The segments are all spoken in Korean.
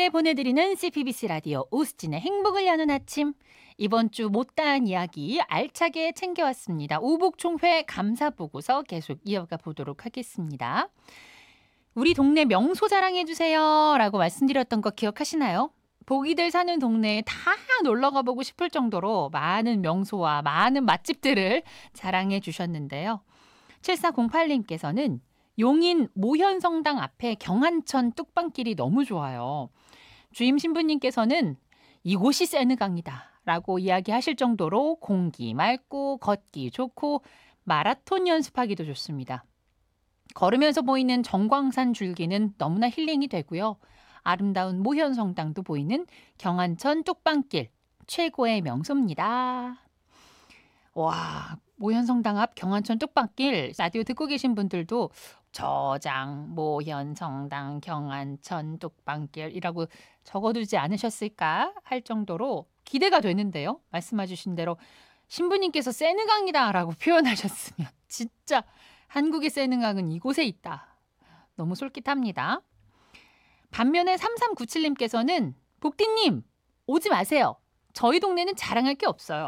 여러분께 보내드리는 CPBC 라디오 오수진의 행복을 여는 아침. 이번 주 못다한 이야기 알차게 챙겨왔습니다. 오복총회 감사보고서 계속 이어가 보도록 하겠습니다. 우리 동네 명소 자랑해주세요 라고 말씀드렸던 거 기억하시나요? 보기들 사는 동네에 다 놀러가 보고 싶을 정도로 많은 명소와 많은 맛집들을 자랑해 주셨는데요. 7408님께서는 용인 모현성당 앞에 경안천 뚝방길이 너무 좋아요. 주임 신부님께서는 이곳이 세느강이다 라고 이야기하실 정도로 공기 맑고 걷기 좋고 마라톤 연습하기도 좋습니다. 걸으면서 보이는 정광산 줄기는 너무나 힐링이 되고요. 아름다운 모현성당도 보이는 경안천 뚝방길 최고의 명소입니다. 와, 모현성당 앞 경안천 뚝방길 라디오 듣고 계신 분들도 저장 모현성당 경안천 뚝방길이라고 적어두지 않으셨을까 할 정도로 기대가 되는데요. 말씀해 주신 대로 신부님께서 세느강이다 라고 표현하셨으면 진짜 한국의 세느강은 이곳에 있다. 너무 솔깃합니다. 반면에 3397님께서는 복디님 오지 마세요. 저희 동네는 자랑할 게 없어요.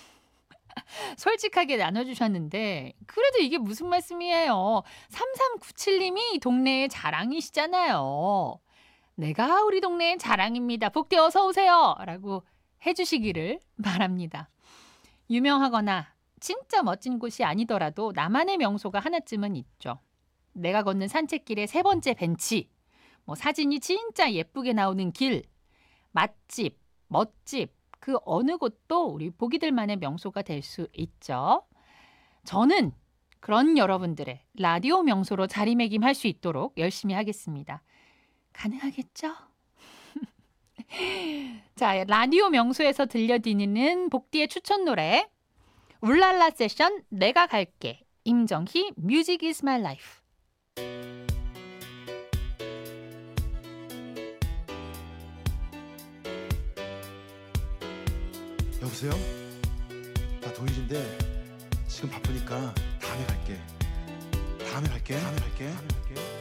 솔직하게 나눠주셨는데 그래도 이게 무슨 말씀이에요. 3397님이 동네의 자랑이시잖아요. 내가 우리 동네의 자랑입니다. 복디 어서 오세요 라고 해주시기를 바랍니다. 유명하거나 진짜 멋진 곳이 아니더라도 나만의 명소가 하나쯤은 있죠. 내가 걷는 산책길의 세 번째 벤치, 사진이 진짜 예쁘게 나오는 길, 맛집, 멋집, 그 어느 곳도 우리 보기들만의 명소가 될 수 있죠. 저는 그런 여러분들의 라디오 명소로 자리매김할 수 있도록 열심히 하겠습니다. 가능하겠죠? 자, 라디오 명소에서 들려드리는 복디의 추천 노래 울랄라 세션 내가 갈게 임정희 뮤직 is my life. 여보세요? 나 도일인데 지금 바쁘니까 다음에 갈게.